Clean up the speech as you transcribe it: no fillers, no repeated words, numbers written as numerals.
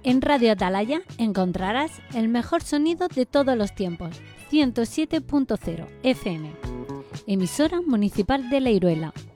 En Radio Atalaya encontrarás el mejor sonido de todos los tiempos, 107.0 FM, emisora municipal de La Iruela,